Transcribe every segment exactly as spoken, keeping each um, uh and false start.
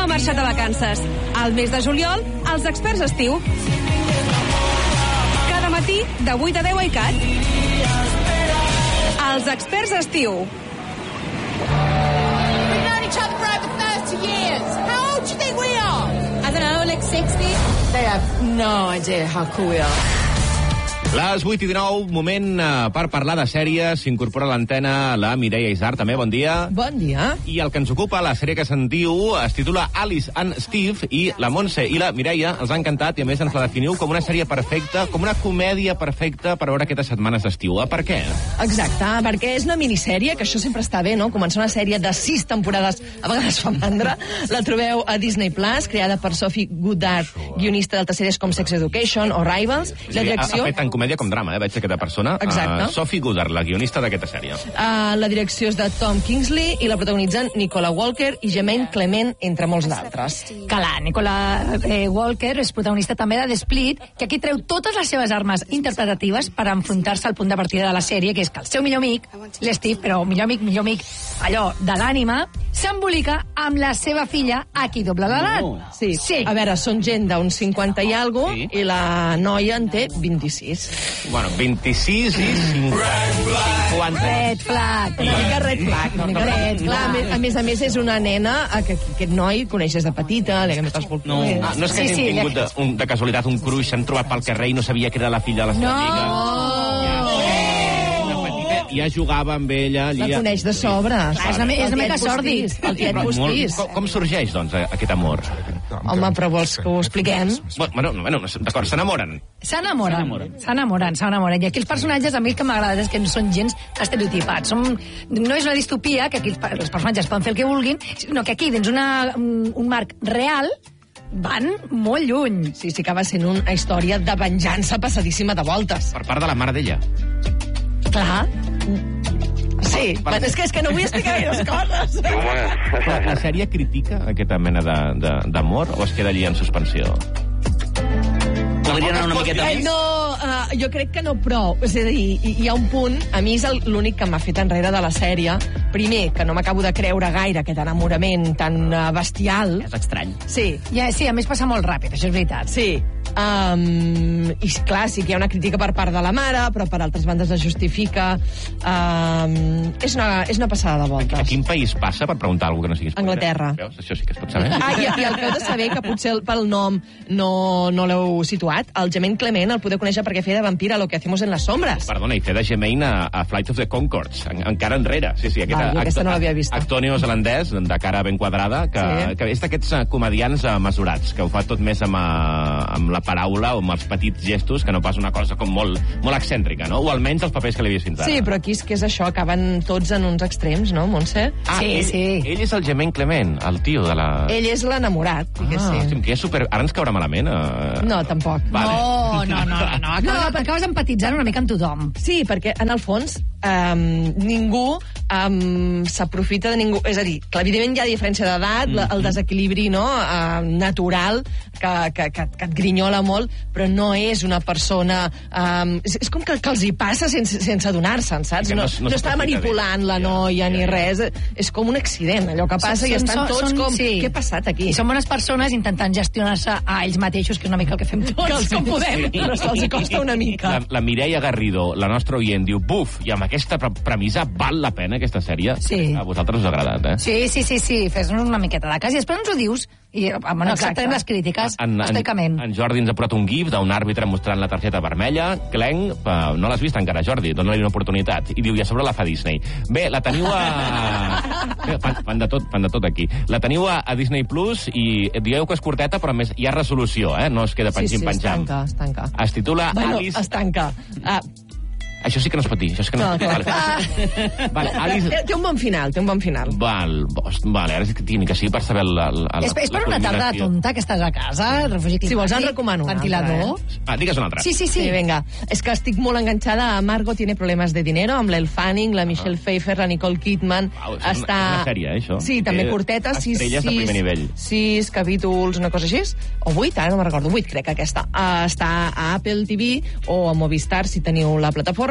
ha marxat a vacances. Al mes de juliol, els experts estiu. Cada matí, de vuit a deu a ICAT. Els experts estiu. We've known each other for over thirty years. How old do you think we are? I don't know, like sixty? They have no idea how cool we are. Les vuit i dinou, moment uh, per parlar de sèries. S'incorpora a l'antena la Mireia Isar, també, bon dia. Bon dia. I el que ens ocupa, la sèrie que se'n diu, es titula Alice and Steve, i la Montse i la Mireia els han encantat, i a més ens la definiu com una sèrie perfecta, com una comèdia perfecta per veure aquestes setmanes d'estiu. Per què? Exacte, perquè és una minissèrie, que això sempre està bé, no? Començar una sèrie de sis temporades, a vegades fa mandra. La trobeu a Disney Plus, creada per Sophie Goddard, guionista d'altres sèries com Sex Education o Rivals. La direcció... Ha fet tant comèdia com drama, eh? Veig aquesta persona. Exacte. Uh, Sophie Goddard, la guionista d'aquesta sèrie. Uh, la direcció és de Tom Kingsley i la protagonitzen Nicola Walker i Jermaine Clement, entre molts d'altres. Clar, Nicola eh, Walker és protagonista també de The Split, que aquí treu totes les seves armes interpretatives per enfrontar-se al punt de partida de la sèrie, que és que el seu millor amic, l'Steve, però millor amic, millor amic, allò de l'ànima, s'embolica amb la seva filla, aquí doble d'edat. Oh. Sí. sí. A veure, són gent d'uns cinquanta i alguna cosa, Sí. i la noia en té vint-i-sis. Bueno, vint-i-sis i cinquanta. Red flag. Una mica red flag. Una mica red flag. A més, a més a més, és una nena que aquest noi coneixes de petita, li ha canviat els No, ah, no és que Sí, hagin sí, tingut de, un, de casualitat un cruix, s'han trobat pel carrer i no sabia que era la filla de la seva No. amiga. Ja, de petita, ja jugava amb ella. La ja... coneix de sobre. Clar, és una, és una mica sòrdid. El tiet Però molt- postís. Com, com sorgeix, doncs, aquest amor? Home, però vols que ho expliquem? Bueno, bueno d'acord, s'enamoren. S'enamoren, s'enamoren, s'enamoren. I aquí els personatges, a mi el que m'agrada és que no són gens estereotipats. Som, no és una distopia, que aquí els, els personatges poden fer el que vulguin, sinó que aquí, dins una, un, un marc real, van molt lluny. Sí, sí que va sent una història de venjança passadíssima de voltes. Per part de la mare d'ella. Clar. Sí, Vale. és que, és que no vull explicar les coses. Però la sèrie critica aquesta mena de- de- d'amor o es queda allí en suspensió? Podria anar una miqueta Eh, més? no, uh, jo crec que no prou. És a dir, hi, hi ha un punt, a mi és el- l'únic que m'ha fet enrere de la sèrie. Primer, que no m'acabo de creure gaire aquest enamorament tan uh, bestial. És estrany. Sí, Ja, sí, a més passa molt ràpid, això és veritat. sí. Um, I clar, sí que hi ha una crítica per part de la mare, però per altres bandes es justifica. Um, és, una, és una passada de voltes. A quin país passa, per preguntar alguna cosa que no sigui spoiler? Anglaterra. Veus? Això sí que es pot saber. Ah, i, i el que heu de saber, que potser el- pel nom no, no l'heu situat, el Jermaine Clement el podeu conèixer perquè feia de vampir a Lo que hacemos en las sombras. Perdona, i fer de Gemaine a, a Flight of the Conchords, en, encara enrere. Sí, sí, aquest Val, jo aquesta actor- no l'havia vista. Actor neozelandès, de cara ben quadrada, que, Sí. que és d'aquests eh, comedians eh, mesurats, que ho fa tot més amb, eh, amb la paraula o amb els petits gestos, que no pas una cosa com molt, molt excèntrica, no? O almenys els papers que l'he vist fins ara. Sí, però aquí és que és això, acaben tots en uns extrems, no, Montse? Ah, Sí, ell, sí. Ell és el Jermaine Clement, el tio de la... Ell és l'enamorat, ah, diguéssim. hòstia, que és super... Ara ens caurà malament? Eh... No, tampoc. Vale. No, no, no, no, no. Acabes, acabes empatitzant una mica amb tothom. Sí, perquè en el fons um, ningú um, s'aprofita de ningú. És a dir, clar, evidentment hi ha diferència d'edat, mm -hmm. el desequilibri no, uh, natural que, que, que, que et grinyola molt, però no és una persona... Um, és, és com que, que els hi passa sense, sense adonar-se'n, saps? I que no No, s- no no, està s'aprofita manipulant d'ell. la Ja, noia ja, ni ja. res. És com un accident, allò que passa, i estan tots com... Què ha passat aquí? I són bones persones intentant gestionar-se a ells mateixos, que és una mica el que fem tots, Que els- com podem. Però se'ls hi costa una mica. La, la Mireia Garrido, la nostra oient, diu, buf, i amb aquesta pre premissa val la pena aquesta sèrie? Sí. A vosaltres us ha agradat, eh? Sí, sí, sí, sí, fes-nos una miqueta de cas. I després ens ho dius, i bueno, acceptem les crítiques, En, en, estoicament. en Jordi ens ha posat un gif d'un àrbitre mostrant la targeta vermella. Clenc, eh, no l'has vist encara, Jordi, dona-li una oportunitat. I diu, i a sobre la fa Disney. Bé, la teniu a... Bé, fan, fan, de tot, fan de tot aquí. La teniu a, a Disney Plus i dieu que és curteta, però a més hi ha resolució, eh? No es queda Sí, sí, es penjant-penjant. tanca, es tanca. Es titula Bueno, Alice... es tanca. Ah, Això sí que no es pot dir. Això sí que no, No, es pot dir. clar. Vale. Vale, Alice... té, té un bon final, té un bon final. Val, bos- vale, ara és que tinc que sí per saber la, la, la, És, és per una tarda culminació. tonta que estàs a casa, refugi climàtic, Si vols en recomano una ventilador... altra, eh? Ah, digues una altra. Sí, sí, sí. Sí, vinga. És que estic molt enganxada a Margot tiene problemes de dinero, amb l'Elle Fanning, la Michelle Pfeiffer, la Nicole Kidman. Uau, és una- Està... és una sèrie, eh, això? Sí, també Té curteta. Sis, estrelles de sis, primer nivell. Sis capítols, una cosa així. O vuit, ara no me'n recordo. Vuit, crec, aquesta. Uh, està a Apple T V o a Movistar, si teniu la plataforma.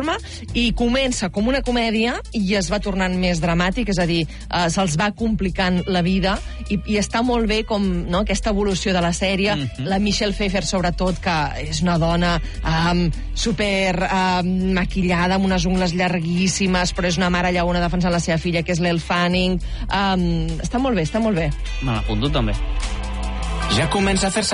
forma, i comença com una comèdia i es va tornant més dramàtic, és a dir, eh, se'ls va complicant la vida, i, i està molt bé com, no, aquesta evolució de la sèrie. Mm-hmm. La Michelle Pfeiffer, sobretot, que és una dona um, super um, maquillada, amb unes ungles llarguíssimes, però és una mare llauna defensant la seva filla, que és l'Elle Fanning. Um, està molt bé, està molt bé. Me l'apunto també. Ja comença a fer-se